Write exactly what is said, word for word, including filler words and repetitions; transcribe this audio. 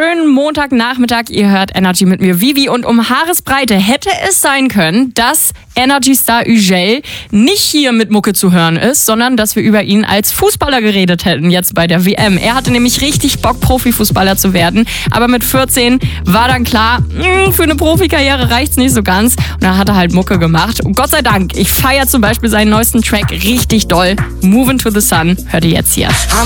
schönen Montagnachmittag. Ihr hört Energy mit mir, Vivi. Und um Haaresbreite hätte es sein können, dass Energy-Star Yücel nicht hier mit Mucke zu hören ist, sondern dass wir über ihn als Fußballer geredet hätten jetzt bei der W M. Er hatte nämlich richtig Bock, Profifußballer zu werden. Aber mit vierzehn war dann klar, mh, für eine Profikarriere reicht's nicht so ganz. Und dann hat er halt Mucke gemacht. Und Gott sei Dank, ich feiere zum Beispiel seinen neuesten Track richtig doll. Moving to the Sun. Hört ihr jetzt hier.